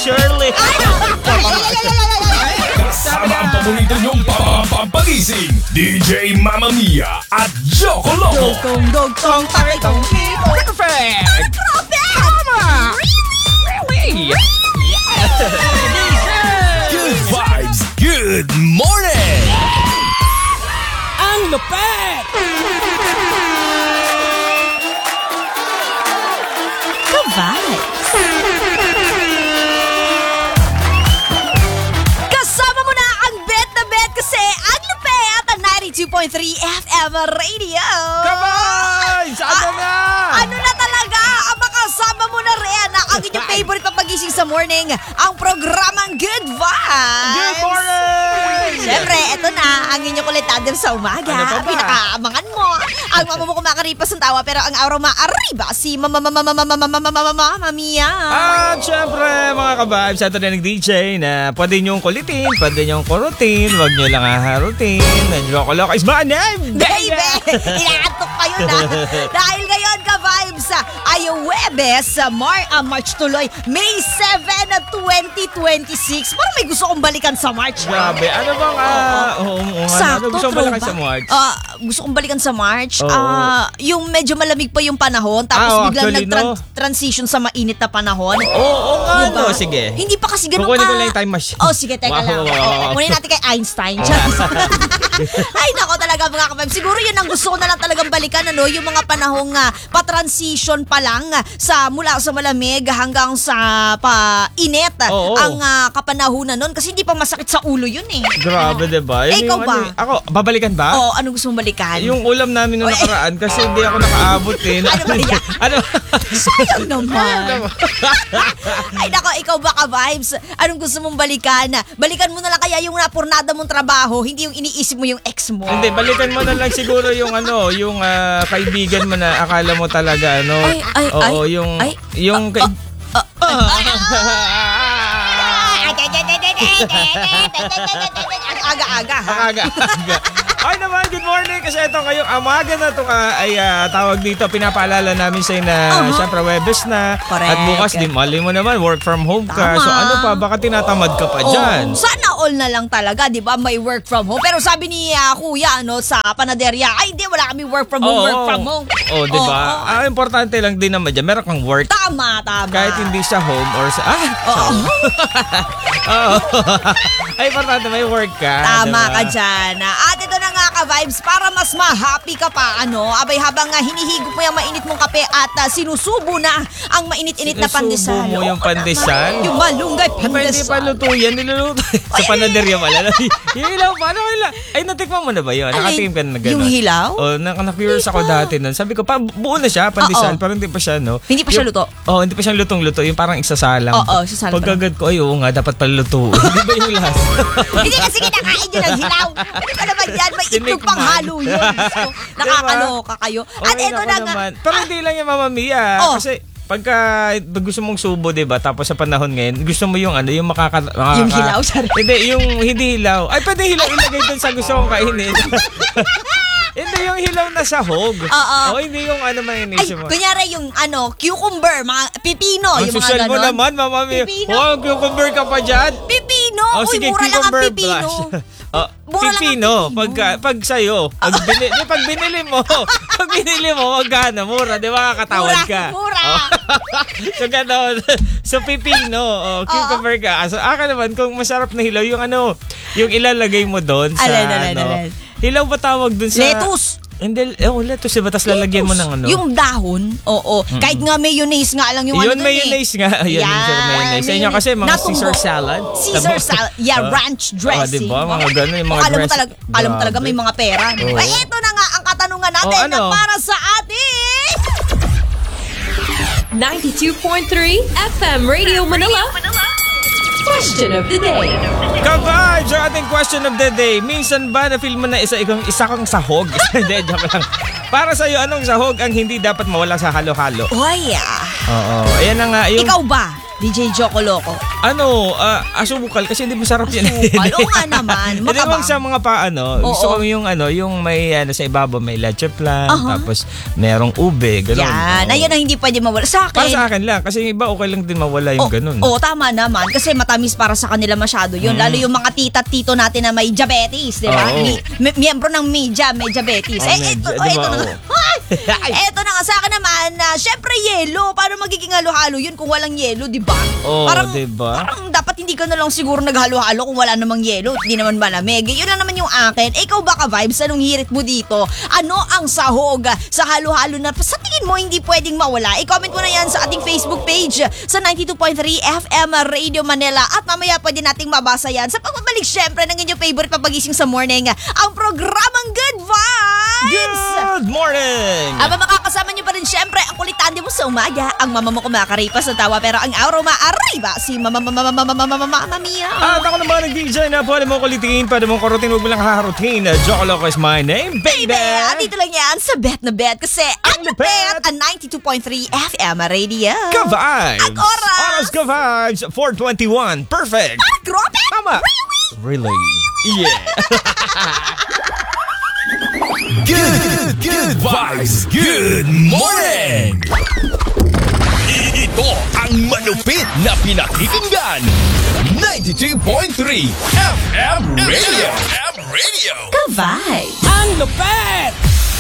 Shirley. Kasama ang paborito niyong pampagising, DJ Mamma Mia at Joko Loco. Dugtong, taritong, perfect. Tama. Really? Good vibes, good morning. Ang lupet. Good vibes. Kasama mo na ang Bet na Bet kasi ang lupet ang 92.3 FM Radio. Kabay! Saan na? Ano na talaga? Ang makasama mo na rin ang inyong favorite papagising sa morning, ang programang Good Vibes. Good morning! Siyempre, eto na ang inyong kulitader sa umaga. Ano pa ba? Pinakaabangan mo. Ang mama mo kumakaripas ng tawa pero ang araw maariba si Mama Mia. At syempre mga ka-vibes, ito na nag-DJ na pwede niyong kulitin, pwede niyong kurutin, huwag niyo lang haharutin. Joko Loco is my name, Baby! Inaantok kayo na. Dahil ngayon ka-vibes ay Huwebes, March tuloy, May 7, 2026. Parang may gusto kong balikan sa March. Grabe, ano bang, Sakto, ano gusto mo balikan sa throwback. March? Gusto kong balikan sa March. Oo. Yung medyo malamig pa yung panahon, tapos biglang actually, no? nag-transition sa mainit na panahon. Oo nga, Diba? no, sige. Hindi pa kasi ganun Kukunin ka. ko lang yung time machine. Oh, sige, teka lang. Kunin natin kay Einstein. Ay, nako talaga mga kabab. Siguro yun ang gusto ko na lang talagang balikan, ano, yung mga panahong pa-transition pa lang mula sa malamig hanggang sa pa-init. Oo. Ang kapanahunan nun. Kasi hindi pa masakit sa ulo yun eh. Grabe, diba? Yun Ikaw yung ba? Ako, babalikan ba? Oo, ano gusto mong balikan? Yung ulam namin nung nakaraan kasi hindi ako nakaabot eh. Ano ba yan? Ano? Sayang naman. Ay nako, ikaw ba ka-vibes? Anong gusto mong balikan? Balikan mo na lang kaya yung napurnada mong trabaho, hindi yung iniisip mo yung ex mo. Hindi, balikan mo na lang siguro yung yung kaibigan mo na akala mo talaga Oo, yung Ang aga-aga ha? aga. Ay naman, good morning. Kasi ito ngayong amaga na ito ay tawag dito. Pinapaalala namin sa'yo na syempre Webes na. Correct. At bukas, di mali mo naman, work from home ka. Tama. So ano pa, baka tinatamad ka pa dyan. Sana all na lang talaga, di ba? May work from home. Pero sabi ni kuya, sa panaderya, ay hindi, wala kami work from home, work from home. Oh, di ba? Importante lang din naman dyan. Meron kang work. Tama. Kahit hindi sa home or sa... Ay, importante may work ka. Tama diba? ka dyan. At ito na nga ka-vibes, para mas ma-happy ka pa, abay habang hinihigop mo yung mainit mong kape at sinusubo na ang mainit-init na pandesal. Sinusubo mo yung pandesal? Yung malunggay Hindi pandesal. pa luto yan. Niluluto. Sa panaderya pala. Yung hilaw, paano hilaw? Ay, natikman mo na ba yun? Nakatingin ka na gano'n. Yung hilaw? Oh, na-curious ako dati nun. Sabi ko, buo na siya, pandesal. Pero hindi pa siya, no? Hindi pa siya luto? Oo, hindi pa siya lutong-luto. Yung parang isasalang. Oo, isasalang. Pagkagad ko, ay, oo nga, dapat pala luto. Hindi ba yung last? Hindi kasi kinakain yun ng hilaw. Ano ba naman yan? May itlog pang halo yun. So, nakakaloka kayo. At Ay, ito naku na nga. naman. Pero hindi lang yung Mamma Mia. Kasi pagka gusto mong subo, diba? Tapos sa panahon ngayon, gusto mo yung yung Yung hilaw, sorry. Hindi, yung hindi hilaw. Ay, pwede hilaw ilagay dun sa gusto kong kainin. Hindi yung hilaw na sahog. Oo. O hindi yung Ay, mayonnaise mo. kunyari yung cucumber, mga pipino, Ang yung mga social mo ganon. naman, Mamma Mia. Pipino. Wow, cucumber ka pa dyan. Pipino! Oh, Uy, sige, mura lang ang cucumber pipino. blush. Mura lang ang Pipino, pipino. pag sa'yo, pag binili mo, magkano, mura, di ba kakatawad ka? Mura. Oh. So, gano'n. So, pipino, cucumber ka. So, naman, kung masarap na hilaw, yung yung ilalagay mo doon sa, Alin. hilaw ba tawag doon sa... Lettuce. Hindi, lettuce, diba? Tapos lalagyan mo ng Yung dahon, oo. Kahit nga mayonnaise nga lang yung Yun, dun mayonnaise nga. Ayun, yung mayonnaise. Sa inyo kasi mga Caesar salad. Caesar salad. Yeah, ranch dressing. Diba? Mga gano'n, yung mga alam mo dressing. talaga may mga pera. No? Oo. Ay, eto na nga ang katanungan natin na para sa ating 92.3 FM Radio Manila. Question of the day. Ka-vibes, ang ating question of the day. Minsan ba na-feel mo na isa kang sahog? Hindi, joke lang. Para sa'yo, anong sahog ang hindi dapat mawala sa halo-halo? Oy, Oo, ayan na nga. ikaw ba? DJ Joko Loco. Asukal kasi hindi masarap yan. Asukal? Oo nga naman. Hindi Matabang. naman sa mga gusto ko yung may sa ibabaw may leche plan, tapos merong ube, gano'n. Yan. Oo. Ayan ang hindi pwede mawala. Sa Para akin, sa akin lang, kasi yung iba okay lang din mawala yung gano'n. Tama naman. Kasi matamis para sa kanila masyado yun. Lalo yung mga tita at tito natin na may diabetes, di ba? Oo. Miyembro ng media, may diabetes. Medyo, Ito di ba? na nga. Eto na nga sa akin naman, syempre yelo. Paano magiging halo-halo yun kung walang yelo, di ba? Oo, diba? Parang dapat hindi ka na lang siguro naghalo-halo kung wala namang yelo. Hindi naman malamig. Yun lang naman yung akin. Ikaw ba ka-vibes? Anong hirit mo dito? Ano ang sahog sa halo-halo na sa tingin mo hindi pwedeng mawala? I-comment mo na yan sa ating Facebook page sa 92.3 FM Radio Manila. At mamaya pwede nating mabasa yan sa pagbabalik syempre ng inyong favorite papagising sa morning, ang programang Good Vibes! Good morning! Aba makakasama niyo pa rin syempre ang kulitandi mo sa umaga. Ang mama mo kumakaripas sa tawa pero ang araw maariba si Mama Mia. At ako naman ang DJ na pwede mo kulitin, pwede mo kurutin, huwag mo lang haharutin. Joko Loco is my name, baby! At dito lang yan sa Bet na Bet kasi ang Bet ang 92.3 FM Radio. Ka-vibes! Ang oras! ka-vibes! 4:21. Perfect! Grabe! Tama! Really? Yeah! Good vibes, good morning! Ito ang malupit na pinakikinggan. 92.3 FM Radio. Ka-vibe! Ang lupet!